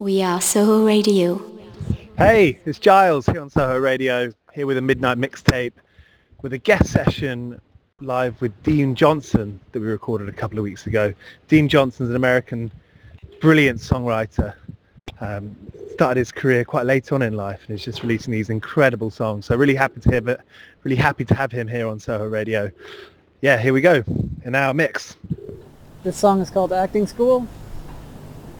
We are Soho Radio. Hey, it's Giles here on Soho Radio, here with a midnight mixtape, with a guest session live with Dean Johnson that we recorded a couple of weeks ago. Dean Johnson's an American brilliant songwriter. Started his career quite late on in life and is just releasing these incredible songs. So really happy to have him here on Soho Radio. Yeah, here we go in our mix. This song is called Acting School.